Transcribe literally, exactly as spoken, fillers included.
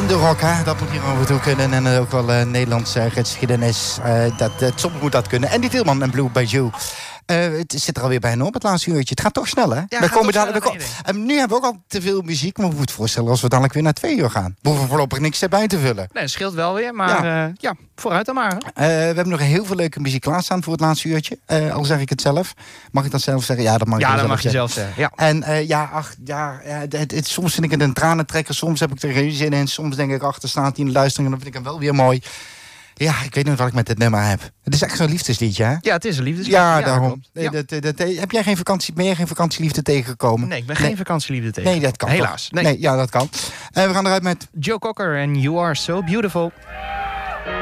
de rock, hè? Dat moet hier af en toe kunnen. En ook wel uh, Nederlandse geschiedenis. Uh, dat, uh, soms moet dat kunnen. En die Tielman en Blue Bijou. Uh, het zit er alweer bijna op, het laatste uurtje. Het gaat toch snel, hè? Ja, we komen toch dadelijk, we ko- en nu hebben we ook al te veel muziek. Maar we moeten voorstellen als we dadelijk weer naar twee uur gaan. We hoeven voorlopig niks erbij te vullen. Nee, dat scheelt wel weer. Maar ja, uh, ja vooruit dan maar. Uh, we hebben nog heel veel leuke muziek klaarstaan voor het laatste uurtje. Uh, al zeg ik het zelf. Mag ik dat zelf zeggen? Ja, dat mag, ja, ik dat zelf mag je zeggen. zelf zeggen. Ja. En uh, ja, ach, ja het, het, het, soms vind ik het een tranentrekker. Soms heb ik er geen zin in. Soms denk ik, ach, er staat hij in de luistering. En dan vind ik hem wel weer mooi. Ja, ik weet niet wat ik met dit nummer heb. Het is echt zo'n liefdesliedje, hè? Ja, het is een liefdesliedje. Ja, ja daarom. Ja. Dat, dat, dat, heb jij geen vakantie, ben jij geen vakantieliefde tegengekomen? Nee, ik ben nee. geen vakantieliefde tegen. Nee, dat kan helaas. Nee. nee, ja, dat kan. Uh, we gaan eruit met Joe Cocker en You Are So Beautiful.